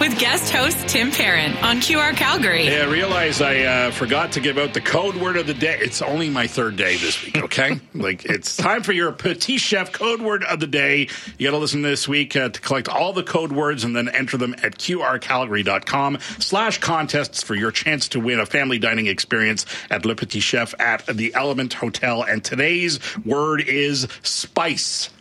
with guest host Tim Parent on QR Calgary. Hey, I realize I forgot to give out the code word of the day. It's only my third day this week, okay? It's time for your Petit Chef code word of the day. You got to listen this week to collect all the code words and then enter them at qrcalgary.com/contests for your chance to win a family dining experience at Le Petit Chef at the Element Hotel. And today's word is spice.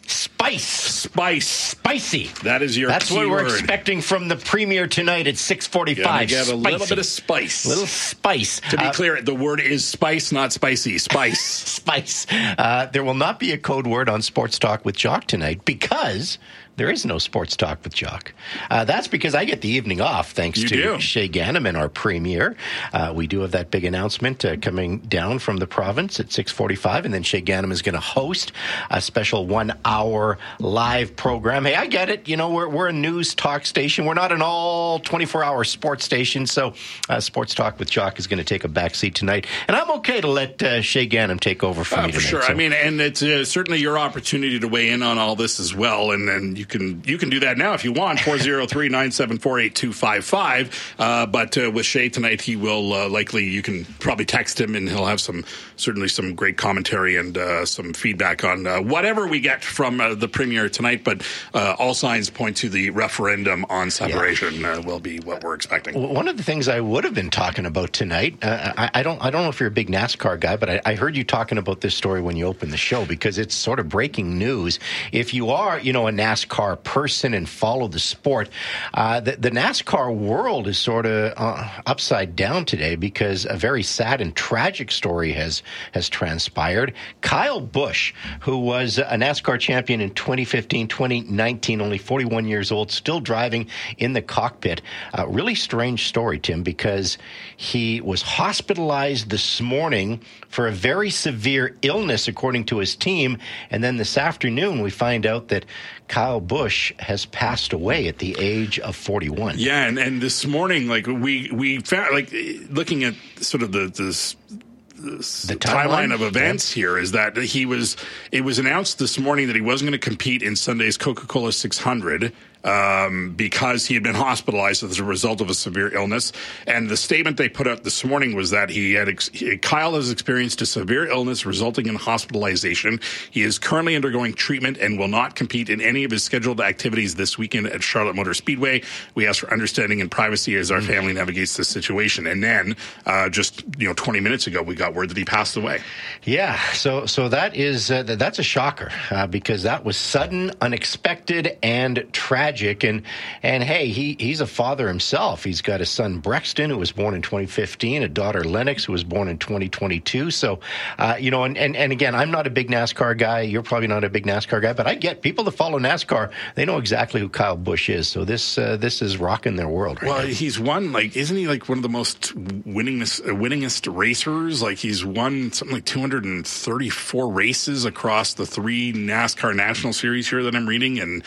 Spicy. That is your That's key what we're word. expecting from the premier tonight at 6:45. Get a little bit of spice. Little spice. To be clear, the word is spice, not spicy. Spice. Spice. There will not be a code word on Sports Talk with Jock tonight because there is no Sports Talk with Jock. That's because I get the evening off thanks to Shay Ganneman, our premier. We do have that big announcement coming down from the province at 6:45, and then Shay Ganneman is going to host a special 1-hour live program. Hey, I get it. You know, we're a news talk station. We're not an all 24-hour sports station, so Sports Talk with Jock is going to take a backseat tonight. And I'm okay to let Shay Ganneman take over for me tonight. For sure. So. I mean, and it's certainly your opportunity to weigh in on all this as well, and you can do that now if you want, 403-974-8255. But with Shay tonight, he will likely, you can probably text him, and he'll have some great commentary and some feedback on whatever we get from the premier tonight. But all signs point to the referendum on separation will be what we're expecting. One of the things I would have been talking about tonight, I don't know if you're a big NASCAR guy, but I heard you talking about this story when you opened the show because it's sort of breaking news. If you are, a NASCAR person and follow the sport, the NASCAR world is sort of upside down today because a very sad and tragic story has transpired. Kyle Busch, who was a NASCAR champion in 2015, 2019, only 41 years old, still driving in the cockpit. Really strange story, Tim, because he was hospitalized this morning for a very severe illness, according to his team. And then this afternoon, we find out that Kyle Busch has passed away at the age of 41. Yeah, and this morning, we found, looking at sort of the timeline of events here is that it was announced this morning that he wasn't going to compete in Sunday's Coca-Cola 600 because he had been hospitalized as a result of a severe illness. And the statement they put out this morning was that Kyle has experienced a severe illness resulting in hospitalization. He is currently undergoing treatment and will not compete in any of his scheduled activities this weekend at Charlotte Motor Speedway. We ask for understanding and privacy as our family navigates this situation. And then just 20 minutes ago, we got word that he passed away. Yeah, so that is that's a shocker because that was sudden, unexpected, and tragic. And hey, he's a father himself. He's got a son, Brexton, who was born in 2015, a daughter, Lennox, who was born in 2022. So, and again, I'm not a big NASCAR guy. You're probably not a big NASCAR guy, but I get people that follow NASCAR. They know exactly who Kyle Busch is. So this is rocking their world right now. He's won, isn't he one of the most winningest racers? He's won something like 234 races across the 3 NASCAR National Series here that I'm reading, and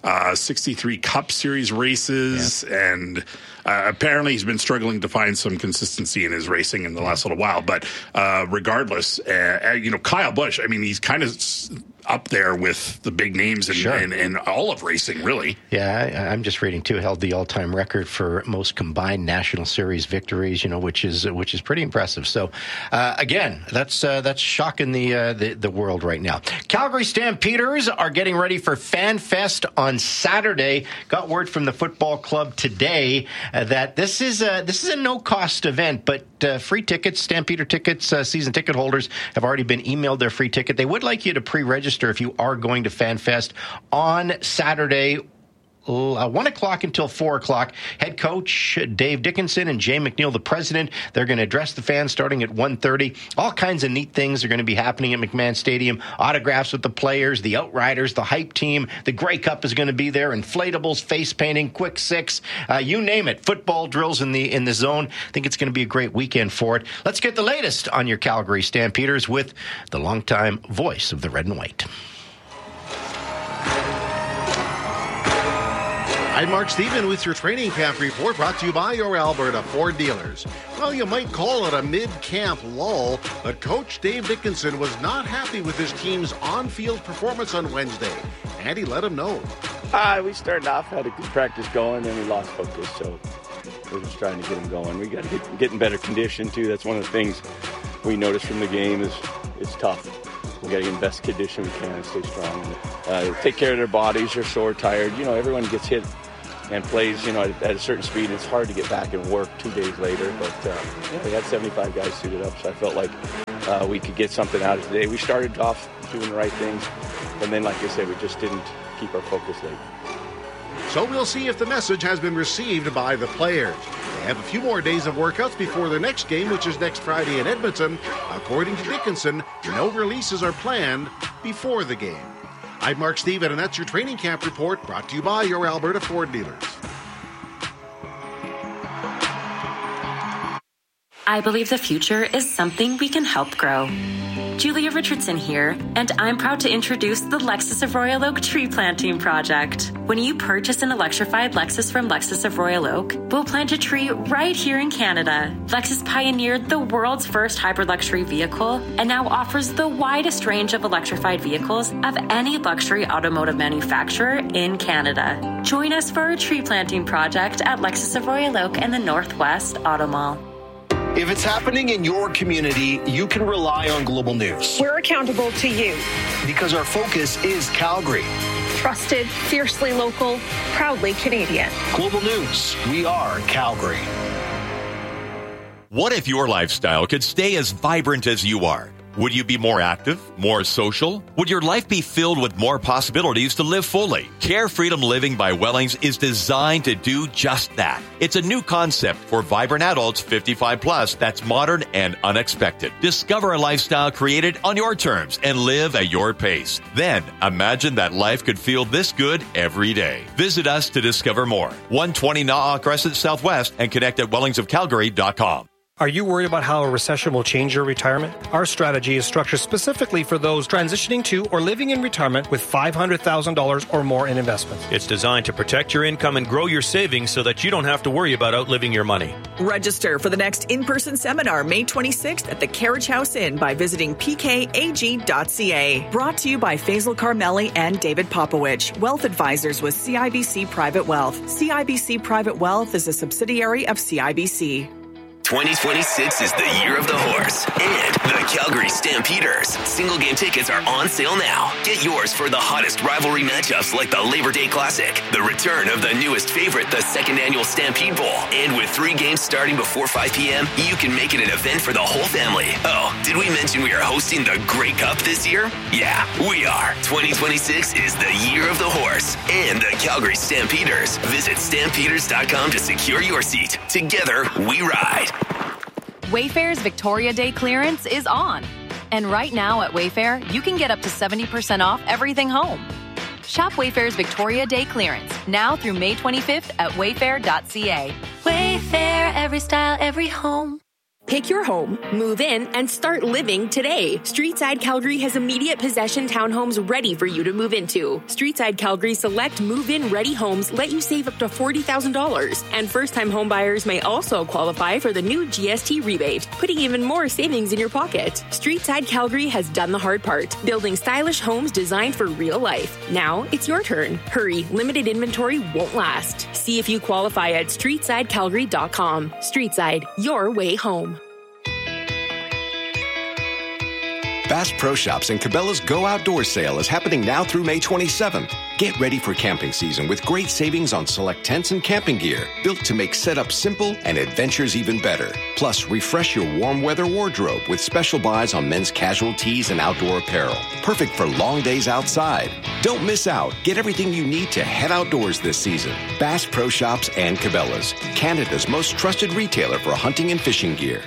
63 Cup Series races, and apparently he's been struggling to find some consistency in his racing in the last little while. But regardless, Kyle Busch, I mean, he's kind of up there with the big names in all of racing, really. Yeah, I'm just reading too. Held the all-time record for most combined National Series victories, which is pretty impressive. So again, that's shocking the world right now. Calgary Stampeders are getting ready for Fan Fest on Saturday. Got word from the football club today that this is a no-cost event, but free tickets, Stampeder tickets, season ticket holders have already been emailed their free ticket. They would like you to pre-register if you are going to Fan Fest on Saturday, 1 o'clock until 4 o'clock. Head coach Dave Dickinson and Jay McNeil, the president, they're going to address the fans starting at 1:30. All kinds of neat things are going to be happening at McMahon Stadium. Autographs with the players, the Outriders, the Hype Team. The Grey Cup is going to be there. Inflatables, face painting, quick six, you name it. Football drills in the zone. I think it's going to be a great weekend for it. Let's get the latest on your Calgary Stampeders with the longtime voice of the red and white. I'm Mark Stephen with your training camp report, brought to you by your Alberta Ford dealers. Well, you might call it a mid-camp lull, but Coach Dave Dickinson was not happy with his team's on-field performance on Wednesday, and he let him know. We started off, had a good practice going, then we lost focus, so we're just trying to get them going. We got to get in better condition, too. That's one of the things we noticed from the game is it's tough. We got to get in the best condition we can and stay strong. And, take care of their bodies. They're sore, tired. Everyone gets hit and plays, at a certain speed. And it's hard to get back and work 2 days later. But we had 75 guys suited up, so I felt like we could get something out of today. We started off doing the right things, and then, like I said, we just didn't keep our focus late. So we'll see if the message has been received by the players. They have a few more days of workouts before their next game, which is next Friday in Edmonton. According to Dickinson, no releases are planned before the game. I'm Mark Stephen, and that's your training camp report, brought to you by your Alberta Ford dealers. I believe the future is something we can help grow. Julia Richardson here, and I'm proud to introduce the Lexus of Royal Oak Tree Planting Project. When you purchase an electrified Lexus from Lexus of Royal Oak, we'll plant a tree right here in Canada. Lexus pioneered the world's first hybrid luxury vehicle and now offers the widest range of electrified vehicles of any luxury automotive manufacturer in Canada. Join us for a tree planting project at Lexus of Royal Oak and the Northwest Auto Mall. If it's happening in your community, you can rely on Global News. We're accountable to you. Because our focus is Calgary. Trusted, fiercely local, proudly Canadian. Global News, we are Calgary. What if your lifestyle could stay as vibrant as you are? Would you be more active, more social? Would your life be filled with more possibilities to live fully? Care Freedom Living by Wellings is designed to do just that. It's a new concept for vibrant adults 55 plus that's modern and unexpected. Discover a lifestyle created on your terms and live at your pace. Then imagine that life could feel this good every day. Visit us to discover more. 120 Na'a Crescent Southwest and connect at wellingsofcalgary.com. Are you worried about how a recession will change your retirement? Our strategy is structured specifically for those transitioning to or living in retirement with $500,000 or more in investments. It's designed to protect your income and grow your savings so that you don't have to worry about outliving your money. Register for the next in-person seminar May 26th at the Carriage House Inn by visiting pkag.ca. Brought to you by Faisal Carmelli and David Popowich, Wealth Advisors with CIBC Private Wealth. CIBC Private Wealth is a subsidiary of CIBC. 2026 is the year of the horse and the Calgary Stampeders. Single game tickets are on sale now. Get yours for the hottest rivalry matchups like the Labor Day Classic, the return of the newest favorite, the second annual Stampede Bowl. And with 3 games starting before 5 p.m., you can make it an event for the whole family. Oh, did we mention we are hosting the Grey Cup this year? Yeah, we are. 2026 is the year of the horse and the Calgary Stampeders. Visit stampeders.com to secure your seat. Together, we ride. Wayfair's Victoria Day clearance is on. And right now at Wayfair, you can get up to 70% off everything home. Shop Wayfair's Victoria Day clearance now through May 25th at wayfair.ca. Wayfair, every style, every home. Pick your home, move in, and start living today. Streetside Calgary has immediate possession townhomes ready for you to move into. Streetside Calgary select move-in ready homes let you save up to $40,000. And first-time homebuyers may also qualify for the new GST rebate, putting even more savings in your pocket. Streetside Calgary has done the hard part, building stylish homes designed for real life. Now it's your turn. Hurry, limited inventory won't last. See if you qualify at streetsidecalgary.com. Streetside, your way home. Bass Pro Shops and Cabela's Go Outdoor sale is happening now through May 27th. Get ready for camping season with great savings on select tents and camping gear, built to make setup simple and adventures even better. Plus, refresh your warm weather wardrobe with special buys on men's casual tees and outdoor apparel. Perfect for long days outside. Don't miss out. Get everything you need to head outdoors this season. Bass Pro Shops and Cabela's, Canada's most trusted retailer for hunting and fishing gear.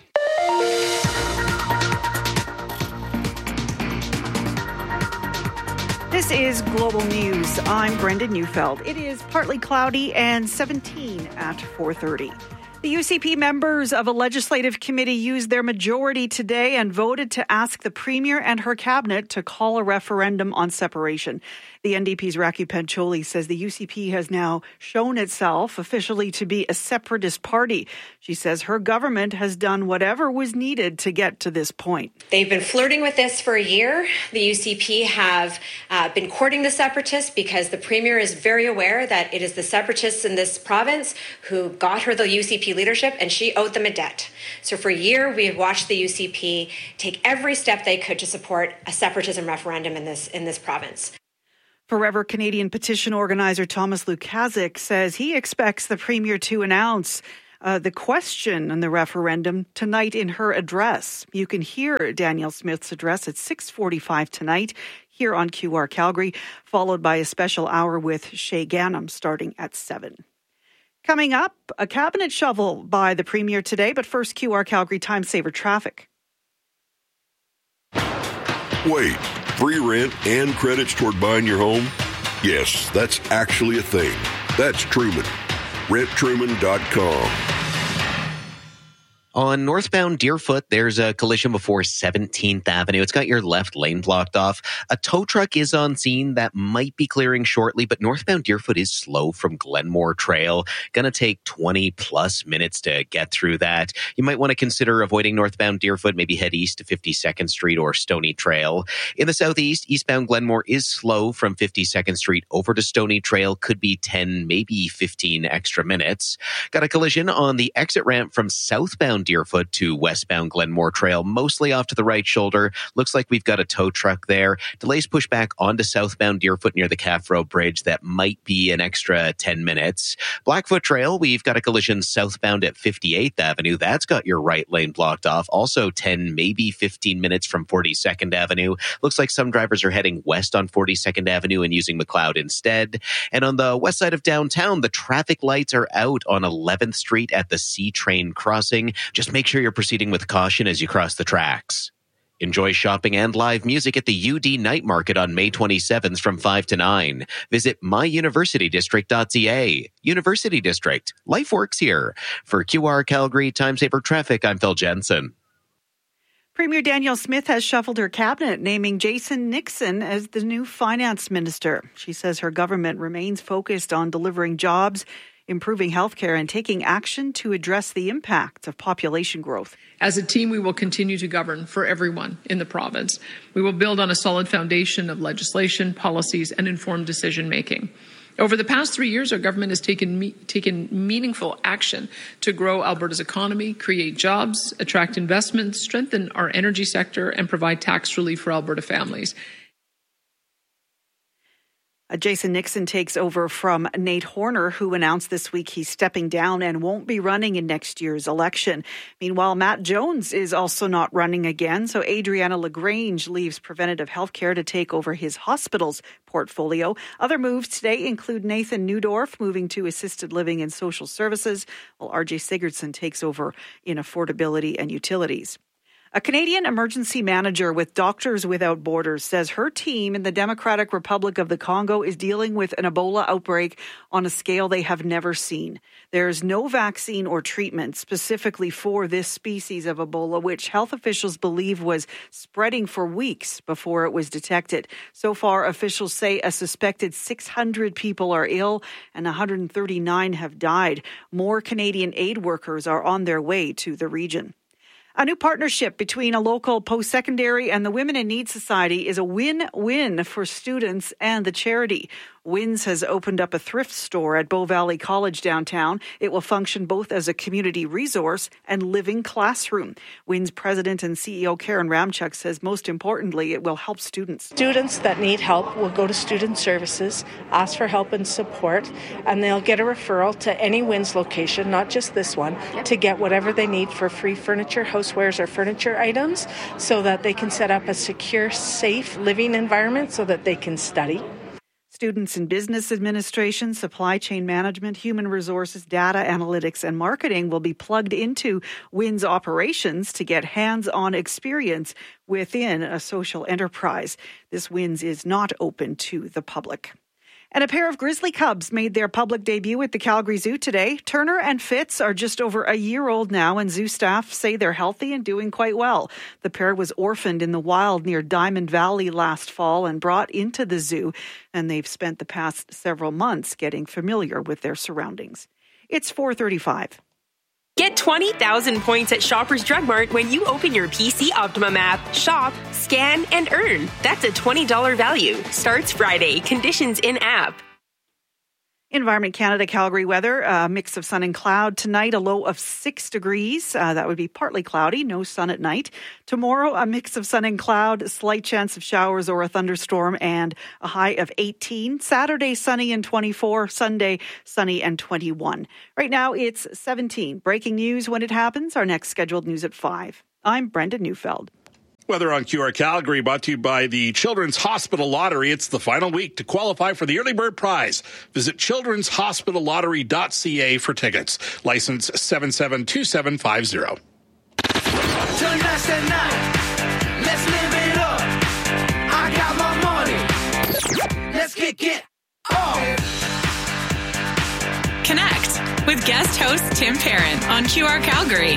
This is Global News. I'm Brenda Neufeld. It is partly cloudy and 17 at 4:30. The UCP members of a legislative committee used their majority today and voted to ask the Premier and her cabinet to call a referendum on separation. The NDP's Raki Pancholi says the UCP has now shown itself officially to be a separatist party. She says her government has done whatever was needed to get to this point. They've been flirting with this for a year. The UCP have been courting the separatists because the Premier is very aware that it is the separatists in this province who got her the UCP leadership, and she owed them a debt. So for a year, we have watched the UCP take every step they could to support a separatism referendum in this province. Forever Canadian petition organizer Thomas Lukaszuk says he expects the Premier to announce the question on the referendum tonight in her address. You can hear Danielle Smith's address at 6:45 tonight here on QR Calgary, followed by a special hour with Shay Ganem starting at 7. Coming up, a cabinet shovel by the Premier today, but first QR Calgary Time Saver traffic. Wait, free rent and credits toward buying your home? Yes, that's actually a thing. That's Truman. RentTruman.com. On northbound Deerfoot, there's a collision before 17th Avenue. It's got your left lane blocked off. A tow truck is on scene that might be clearing shortly, but northbound Deerfoot is slow from Glenmore Trail. Gonna take 20 plus minutes to get through that. You might want to consider avoiding northbound Deerfoot, maybe head east to 52nd Street or Stony Trail. In the southeast, eastbound Glenmore is slow from 52nd Street over to Stony Trail. Could be 10, maybe 15 extra minutes. Got a collision on the exit ramp from southbound Deerfoot to westbound Glenmore Trail, mostly off to the right shoulder. Looks like we've got a tow truck there. Delays push back onto southbound Deerfoot near the Calf Road Bridge. That might be an extra 10 minutes. Blackfoot Trail, we've got a collision southbound at 58th Avenue. That's got your right lane blocked off. Also 10, maybe 15 minutes from 42nd Avenue. Looks like some drivers are heading west on 42nd Avenue and using McLeod instead. And on the west side of downtown, the traffic lights are out on 11th Street at the C-Train crossing. Just make sure you're proceeding with caution as you cross the tracks. Enjoy shopping and live music at the UD Night Market on May 27th from 5 to 9. Visit myuniversitydistrict.ca. University District. Life works here. For QR Calgary Time Saver Traffic, I'm Phil Jensen. Premier Danielle Smith has shuffled her cabinet, naming Jason Nixon as the new finance minister. She says her government remains focused on delivering jobs, improving healthcare, and taking action to address the impact of population growth. As a team, we will continue to govern for everyone in the province. We will build on a solid foundation of legislation, policies, and informed decision-making. Over the past 3 years, our government has taken meaningful action to grow Alberta's economy, create jobs, attract investments, strengthen our energy sector, and provide tax relief for Alberta families. Jason Nixon takes over from Nate Horner, who announced this week he's stepping down and won't be running in next year's election. Meanwhile, Matt Jones is also not running again, so Adriana LaGrange leaves preventative health care to take over his hospital's portfolio. Other moves today include Nathan Neudorf moving to assisted living and social services, while RJ Sigurdsson takes over in affordability and utilities. A Canadian emergency manager with Doctors Without Borders says her team in the Democratic Republic of the Congo is dealing with an Ebola outbreak on a scale they have never seen. There is no vaccine or treatment specifically for this species of Ebola, which health officials believe was spreading for weeks before it was detected. So far, officials say a suspected 600 people are ill and 139 have died. More Canadian aid workers are on their way to the region. A new partnership between a local post-secondary and the Women in Need Society is a win-win for students and the charity. WINS has opened up a thrift store at Bow Valley College downtown. It will function both as a community resource and living classroom. WINS president and CEO Karen Ramchuk says most importantly, it will help students. Students that need help will go to Student Services, ask for help and support, and they'll get a referral to any WINS location, not just this one, to get whatever they need for free furniture, housewares, or furniture items so that they can set up a secure, safe living environment so that they can study. Students in business administration, supply chain management, human resources, data analytics, and marketing will be plugged into WINS operations to get hands-on experience within a social enterprise. This WINS is not open to the public. And a pair of grizzly cubs made their public debut at the Calgary Zoo today. Turner and Fitz are just over a year old now, and zoo staff say they're healthy and doing quite well. The pair was orphaned in the wild near Diamond Valley last fall and brought into the zoo, and they've spent the past several months getting familiar with their surroundings. It's 4:35. Get 20,000 points at Shoppers Drug Mart when you open your PC Optimum app. Shop, scan, and earn. That's a $20 value. Starts Friday. Conditions in-app. Environment Canada Calgary weather, a mix of sun and cloud. Tonight, a low of 6 degrees. That would be partly cloudy, no sun at night. Tomorrow, a mix of sun and cloud, slight chance of showers or a thunderstorm, and a high of 18. Saturday, sunny and 24. Sunday, sunny and 21. Right now, it's 17. Breaking news when it happens. Our next scheduled news at 5. I'm Brenda Neufeld. Weather on QR Calgary brought to you by the Children's Hospital Lottery. It's the final week to qualify for the Early Bird Prize. Visit childrenshospitallottery.ca for tickets. License 772750. Tonight's the night. Let's live it up. I got my money. Let's kick it off. Connect with guest host Tim Parent on QR Calgary.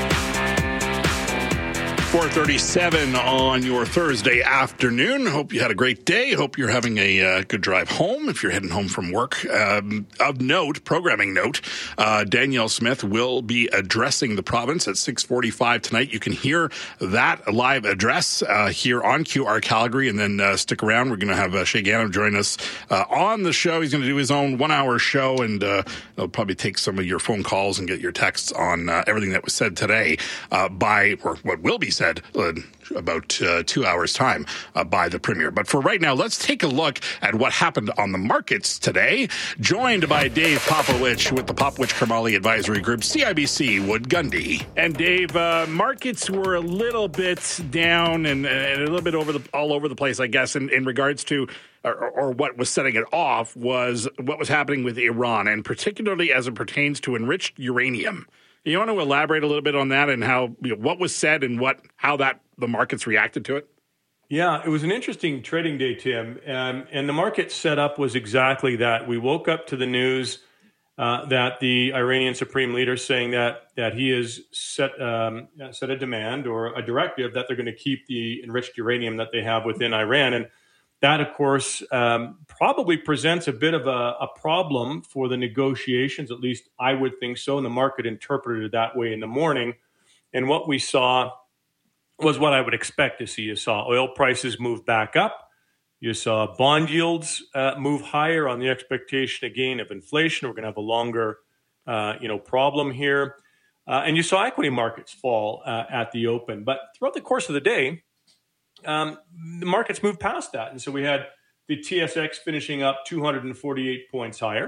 4:37 on your Thursday afternoon. Hope you had a great day. Hope you're having a good drive home if you're heading home from work. Of note, programming note, Danielle Smith will be addressing the province at 6:45 tonight. You can hear that live address here on QR Calgary, and then stick around. We're going to have Shay Gannon join us on the show. He's going to do his own 1-hour show, and he'll probably take some of your phone calls and get your texts on everything that was said today or what will be said about 2 hours' time by the Premier. But for right now, let's take a look at what happened on the markets today. Joined by Dave Popowich with the Popowich-Kermali Advisory Group, CIBC Wood Gundy. And Dave, markets were a little bit down and a little bit all over the place, I guess, in regards to or what was setting it off was what was happening with Iran, and particularly as it pertains to enriched uranium. You want to elaborate a little bit on that and how what was said and how the markets reacted to it? Yeah, it was an interesting trading day, Tim, and the market setup was exactly that. We woke up to the news that the Iranian Supreme Leader saying that he has set a demand or a directive that they're going to keep the enriched uranium that they have within Iran, and that, of course, probably presents a bit of a problem for the negotiations. At least I would think so. And the market interpreted it that way in the morning. And what we saw was what I would expect to see. You saw oil prices move back up. You saw bond yields move higher on the expectation, again, of inflation. We're going to have a longer, problem here. And you saw equity markets fall at the open. But throughout the course of the day, the markets moved past that. And so we had the TSX finishing up 248 points higher,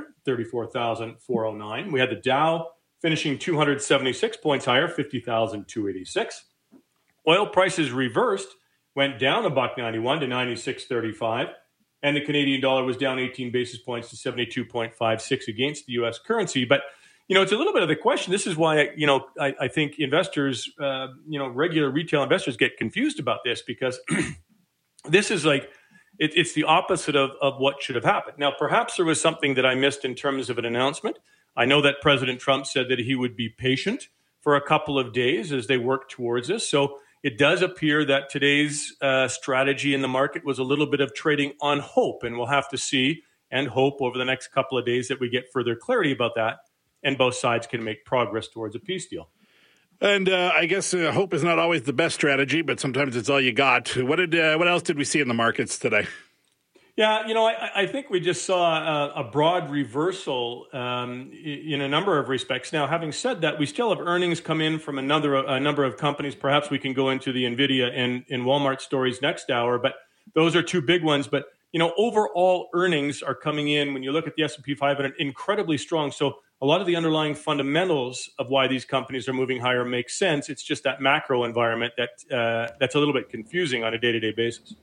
34,409. We had the Dow finishing 276 points higher, 50,286. Oil prices reversed, went down $1.91 to 96.35. And the Canadian dollar was down 18 basis points to 72.56 against the U.S. currency. But it's a little bit of the question. This is why, I think investors, regular retail investors get confused about this, because this is like, it's the opposite of what should have happened. Now, perhaps there was something that I missed in terms of an announcement. I know that President Trump said that he would be patient for a couple of days as they work towards this. So it does appear that today's strategy in the market was a little bit of trading on hope, and we'll have to see and hope over the next couple of days that we get further clarity about that, and both sides can make progress towards a peace deal. And I guess hope is not always the best strategy, but sometimes it's all you got. What else did we see in the markets today? Yeah, I think we just saw a broad reversal in a number of respects. Now, having said that, we still have earnings come in from a number of companies. Perhaps we can go into the NVIDIA and Walmart stories next hour, but those are two big ones. But, overall earnings are coming in, when you look at the S&P 500, incredibly strong. So a lot of the underlying fundamentals of why these companies are moving higher make sense. It's just that macro environment that's a little bit confusing on a day-to-day basis.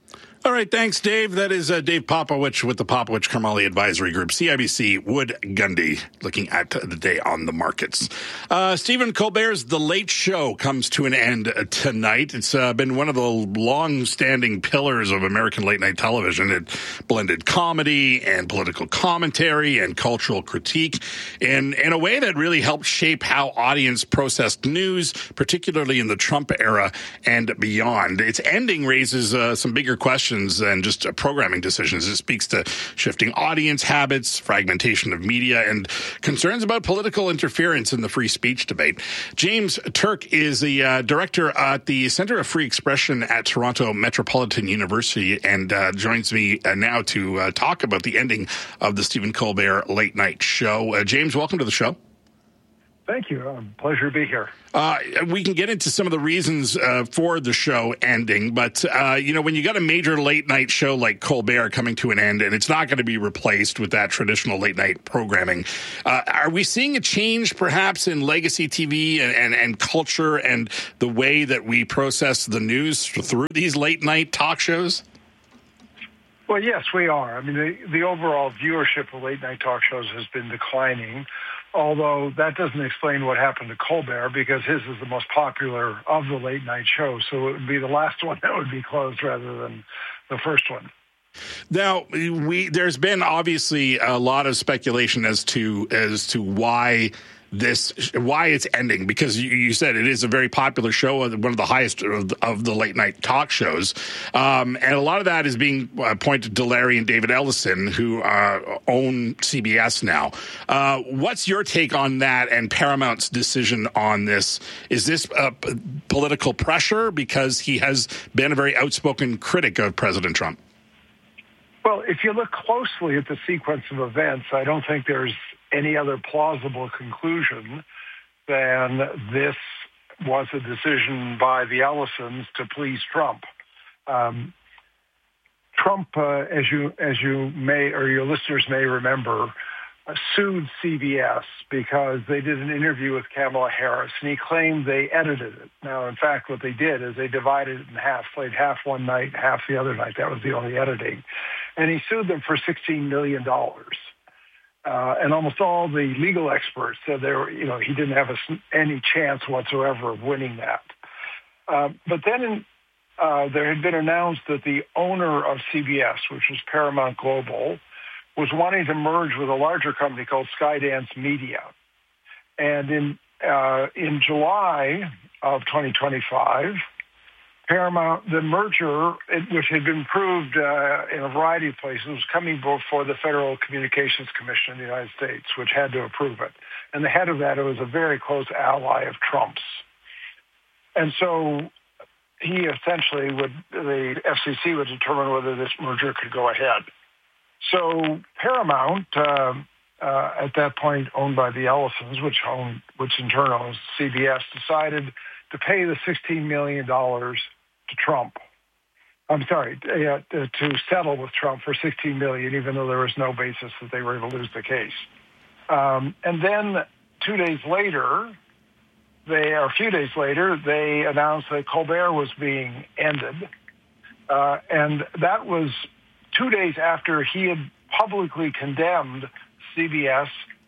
All right, thanks, Dave. That is Dave Popowich with the Popowich Karmali Advisory Group, CIBC Wood Gundy, looking at the day on the markets. Stephen Colbert's The Late Show comes to an end tonight. It's been one of the long-standing pillars of American late-night television. It blended comedy and political commentary and cultural critique in a way that really helped shape how audience processed news, particularly in the Trump era and beyond. Its ending raises some bigger questions than just programming decisions. It speaks to shifting audience habits, fragmentation of media, and concerns about political interference in the free speech debate. James Turk is the director at the Centre of Free Expression at Toronto Metropolitan University and joins me now to talk about the ending of the Stephen Colbert Late Night Show. James, welcome to the show. Thank you. Pleasure to be here. We can get into some of the reasons for the show ending, but, when you got a major late night show like Colbert coming to an end, and it's not going to be replaced with that traditional late night programming, are we seeing a change perhaps in legacy TV and culture and the way that we process the news through these late night talk shows? Well, yes, we are. I mean, the overall viewership of late night talk shows has been declining, although that doesn't explain what happened to Colbert because his is the most popular of the late night shows. So it would be the last one that would be closed rather than the first one. Now, there's been obviously a lot of speculation as to why it's ending, because you said it is a very popular show, one of the highest of the late night talk shows. And a lot of that is being pointed to Larry and David Ellison, who own CBS now. What's your take on that and Paramount's decision on this? Is this political pressure because he has been a very outspoken critic of President Trump? Well, if you look closely at the sequence of events, I don't think there's any other plausible conclusion than this was a decision by the Ellisons to please Trump. Trump, as you may or your listeners may remember, sued CBS because they did an interview with Kamala Harris, and he claimed they edited it. Now, in fact, what they did is they divided it in half, played half one night, half the other night. That was the only editing. And he sued them for $16 million. And almost all the legal experts said he didn't have any chance whatsoever of winning that. But then there had been announced that the owner of CBS, which was Paramount Global, was wanting to merge with a larger company called Skydance Media. And in July of 2025, Paramount, the merger, which had been proved in a variety of places, was coming before the Federal Communications Commission in the United States, which had to approve it. And the head of that, it was a very close ally of Trump's. And so he essentially the FCC would determine whether this merger could go ahead. So Paramount, at that point owned by the Ellisons, which in turn owns CBS, decided to pay the $16 million to Trump. I'm sorry, to settle with Trump for $16 million, even though there was no basis that they were going to lose the case. And then 2 days later, a few days later, they announced that Colbert was being ended. And that was 2 days after he had publicly condemned CBS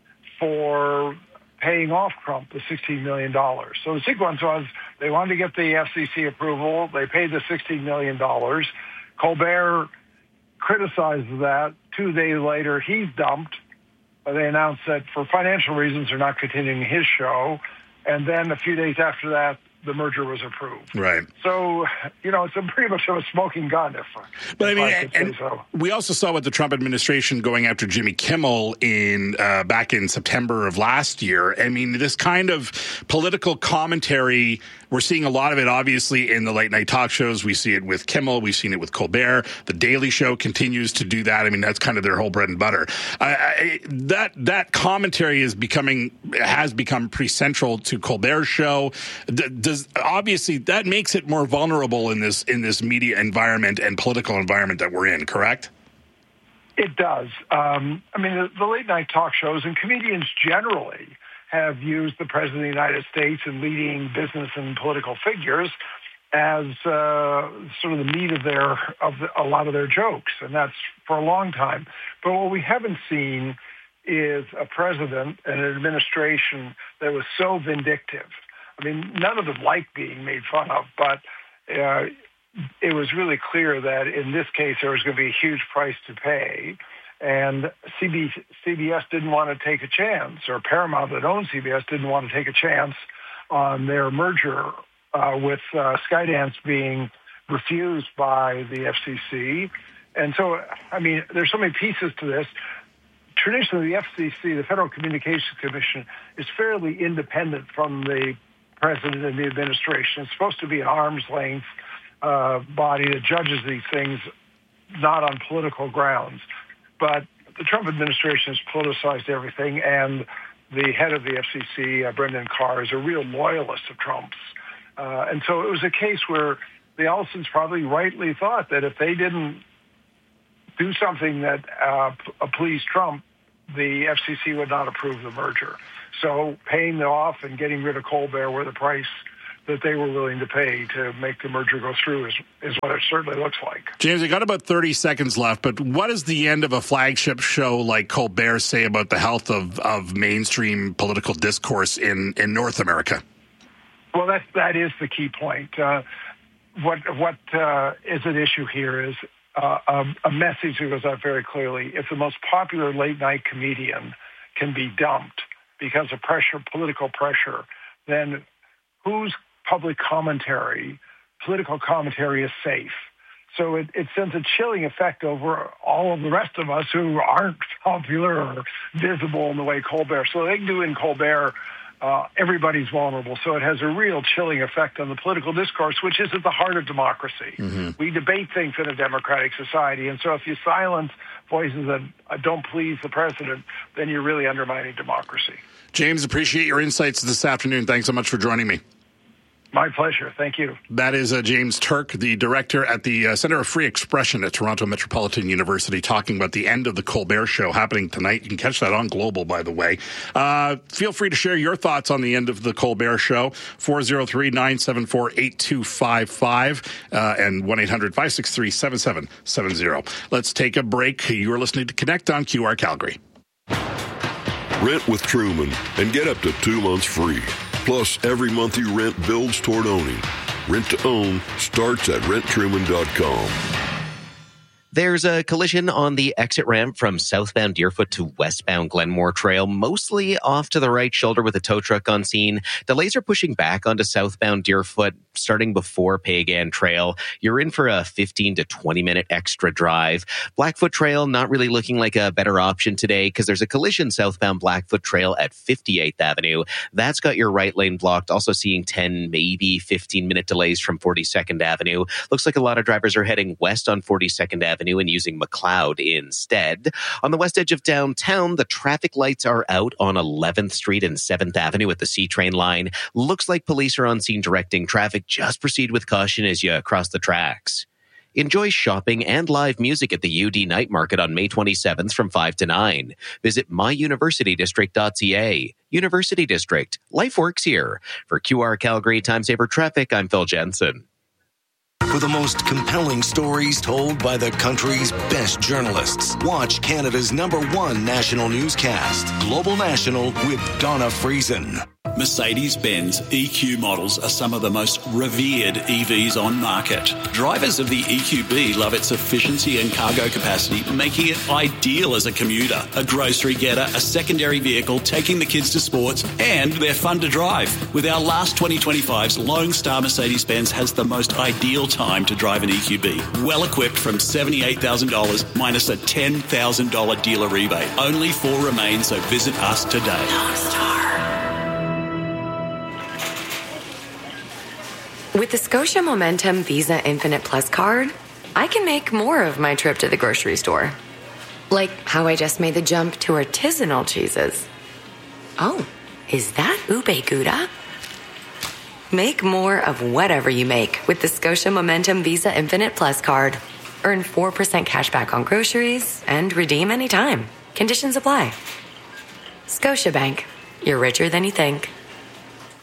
for paying off Trump the $16 million. So the sequence was they wanted to get the FCC approval. They paid the $16 million. Colbert criticized that. 2 days later, he's dumped. They announced that for financial reasons, they're not continuing his show. And then a few days after that, the merger was approved. Right. So, it's pretty much of a smoking gun. We also saw with the Trump administration going after Jimmy Kimmel back in September of last year. I mean, this kind of political commentary, we're seeing a lot of it, obviously, in the late night talk shows. We see it with Kimmel. We've seen it with Colbert. The Daily Show continues to do that. I mean, that's kind of their whole bread and butter. That commentary has become pretty central to Colbert's show. Obviously, that makes it more vulnerable in this media environment and political environment that we're in, correct? It does. The late night talk shows and comedians generally have used the President of the United States and leading business and political figures as sort of the meat of a lot of their jokes, and that's for a long time. But what we haven't seen is a president and an administration that was so vindictive. I mean, none of them like being made fun of, but it was really clear that in this case there was going to be a huge price to pay. And CBS didn't want to take a chance, or Paramount that owns CBS didn't want to take a chance on their merger with Skydance being refused by the FCC. And so, I mean, there's so many pieces to this. Traditionally, the FCC, the Federal Communications Commission, is fairly independent from the president and the administration. It's supposed to be an arm's length body that judges these things not on political grounds. But the Trump administration has politicized everything, and the head of the FCC, Brendan Carr, is a real loyalist of Trump's. And so it was a case where the Ellisons probably rightly thought that if they didn't do something that pleased Trump, the FCC would not approve the merger. So paying them off and getting rid of Colbert were the price that they were willing to pay to make the merger go through is what it certainly looks like. James, we got about 30 seconds left, but what does the end of a flagship show like Colbert say about the health of mainstream political discourse in North America? Well, that is the key point. What is at issue here is a message that goes out very clearly. If the most popular late-night comedian can be dumped because of political pressure, then whose public commentary, political commentary is safe? So it sends a chilling effect over all of the rest of us who aren't popular or visible in the way Colbert. So they do in Colbert, everybody's vulnerable. So it has a real chilling effect on the political discourse, which is at the heart of democracy. Mm-hmm. We debate things in a democratic society. And so if you silence voices that don't please the president, then you're really undermining democracy. James, appreciate your insights this afternoon. Thanks so much for joining me. My pleasure. Thank you. That is James Turk, the director at the Center of Free Expression at Toronto Metropolitan University, talking about the end of the Colbert Show happening tonight. You can catch that on Global, by the way. Feel free to share your thoughts on the end of the Colbert Show. 403-974-8255 and 1-800-563-7770. Let's take a break. You're listening to Connect on QR Calgary. Rent with Truman and get up to 2 months free. Plus, every month you rent builds toward owning. Rent to own starts at renttruman.com. There's a collision on the exit ramp from southbound Deerfoot to westbound Glenmore Trail, mostly off to the right shoulder with a tow truck on scene. Delays are pushing back onto southbound Deerfoot, starting before Pagan Trail. You're in for a 15 to 20-minute extra drive. Blackfoot Trail, not really looking like a better option today because there's a collision southbound Blackfoot Trail at 58th Avenue. That's got your right lane blocked. Also seeing 10, maybe 15-minute delays from 42nd Avenue. Looks like a lot of drivers are heading west on 42nd Avenue and using McLeod instead. On the west edge of downtown, the traffic lights are out on 11th Street and 7th Avenue at the C-Train line. Looks like police are on scene directing traffic. Just proceed with caution as you cross the tracks. Enjoy shopping and live music at the UD Night Market on May 27th from 5 to 9. Visit myuniversitydistrict.ca. University District. Life works here. For QR Calgary Time Saver Traffic, I'm Phil Jensen. For the most compelling stories told by the country's best journalists, watch Canada's #1 national newscast, Global National with Donna Friesen. Mercedes-Benz EQ models are some of the most revered EVs on market. Drivers of the EQB love its efficiency and cargo capacity, making it ideal as a commuter, a grocery getter, a secondary vehicle, taking the kids to sports, and they're fun to drive. With our last 2025s, Lone Star Mercedes-Benz has the most ideal time to drive an EQB. Well equipped from $78,000 minus a $10,000 dealer rebate. Only 4 remain, so visit us today. Lone Star. With the Scotia Momentum Visa Infinite Plus card, I can make more of my trip to the grocery store. Like how I just made the jump to artisanal cheeses. Oh, is that ube gouda? Make more of whatever you make with the Scotia Momentum Visa Infinite Plus card. Earn 4% cash back on groceries and redeem anytime. Conditions apply. Scotiabank. You're richer than you think.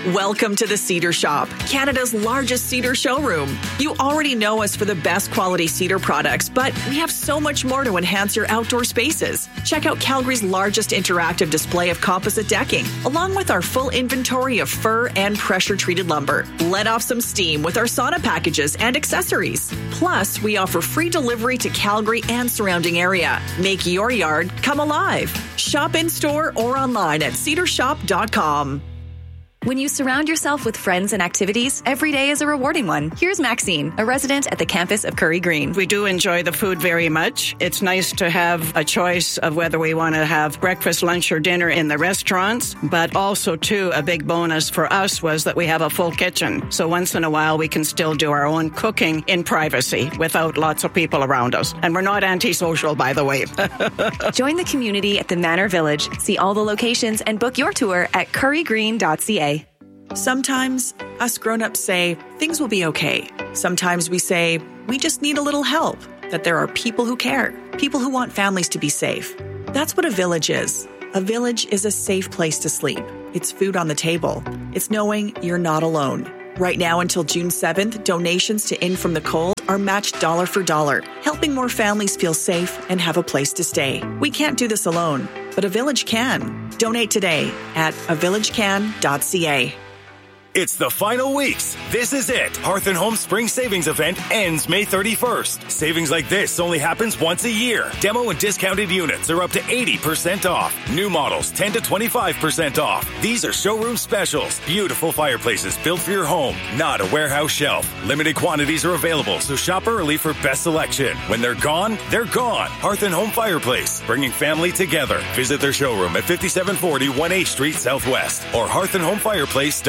Welcome to the Cedar Shop, Canada's largest cedar showroom. You already know us for the best quality cedar products, but we have so much more to enhance your outdoor spaces. Check out Calgary's largest interactive display of composite decking, along with our full inventory of fir and pressure-treated lumber. Let off some steam with our sauna packages and accessories. Plus, we offer free delivery to Calgary and surrounding area. Make your yard come alive. Shop in-store or online at cedarshop.com. When you surround yourself with friends and activities, every day is a rewarding one. Here's Maxine, a resident at the campus of Curry Green. We do enjoy the food very much. It's nice to have a choice of whether we want to have breakfast, lunch, or dinner in the restaurants, but also, too, a big bonus for us was that we have a full kitchen. So once in a while, we can still do our own cooking in privacy without lots of people around us. And we're not antisocial, by the way. Join the community at the Manor Village. See all the locations and book your tour at currygreen.ca. Sometimes us grown-ups say things will be okay. Sometimes we say we just need a little help, that there are people who care, people who want families to be safe. That's what a village is. A village is a safe place to sleep. It's food on the table. It's knowing you're not alone. Right now until June 7th, donations to In From the Cold are matched dollar for dollar, helping more families feel safe and have a place to stay. We can't do this alone, but a village can. Donate today at avillagecan.ca. It's the final weeks. This is it. Hearth & Home Spring Savings Event ends May 31st. Savings like this only happens once a year. Demo and discounted units are up to 80% off. New models 10 to 25% off. These are showroom specials. Beautiful fireplaces built for your home, not a warehouse shelf. Limited quantities are available, so shop early for best selection. When they're gone, they're gone. Hearth & Home Fireplace, bringing family together. Visit their showroom at 5740 1A Street Southwest or hearthandhomefireplace.com.